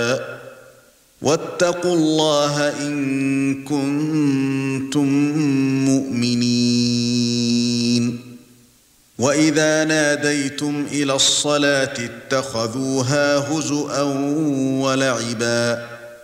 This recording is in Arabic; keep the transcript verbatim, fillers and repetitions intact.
واتقوا الله إن كنتم مؤمنين وإذا ناديتم إلى الصلاة اتخذوها هزؤا ولعبا